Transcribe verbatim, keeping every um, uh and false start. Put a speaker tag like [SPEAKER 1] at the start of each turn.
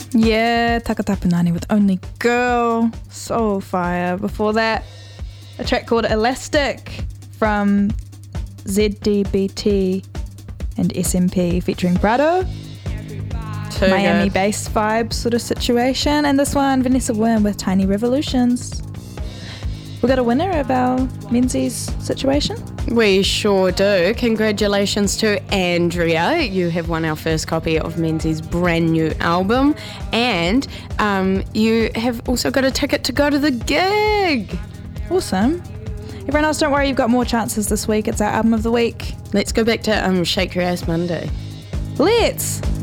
[SPEAKER 1] Yeah, Takatapunani with Only Girl. So fire. Before that, a track called Elastic from Z D B T and S M P featuring Brado.
[SPEAKER 2] Too
[SPEAKER 1] Miami
[SPEAKER 2] good.
[SPEAKER 1] bass vibe sort of situation. And this one, Vanessa Wynn with Tiny Revolutions. We got a winner of our Menzies situation.
[SPEAKER 2] We sure do. Congratulations to Andrea. You have won our first copy of Menzies' brand new album. And um, you have also got a ticket to go to the gig.
[SPEAKER 1] Awesome. Everyone else, don't worry, you've got more chances this week. It's our album of the week.
[SPEAKER 2] Let's go back to um, Shake Your Ass Monday.
[SPEAKER 1] Let's!